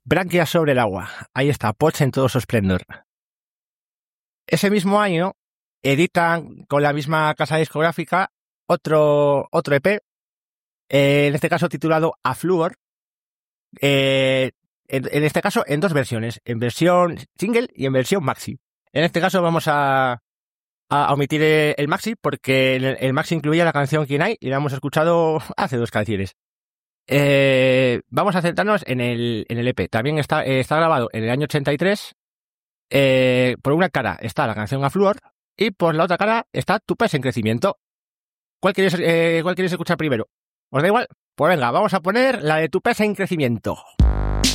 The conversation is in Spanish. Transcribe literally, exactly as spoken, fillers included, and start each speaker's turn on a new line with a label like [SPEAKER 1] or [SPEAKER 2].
[SPEAKER 1] Branquias sobre el agua. Ahí está, Poch en todo su esplendor. Ese mismo año editan con la misma casa discográfica otro, otro E P, eh, en este caso titulado A Fluor, eh, en, en este caso en dos versiones, en versión single y en versión maxi. En este caso vamos a, a omitir el maxi porque el, el maxi incluía la canción Quién hay y la hemos escuchado hace dos canciones. Eh, vamos a centrarnos en el, en el E P. También está, eh, está grabado en el año ochenta y tres. Eh, por una cara está la canción A Fluor y por la otra cara está Tu Pez en Crecimiento. ¿Cuál queréis, eh, ¿Cuál queréis escuchar primero? ¿Os da igual? Pues venga, vamos a poner la de Tu Pez en Crecimiento.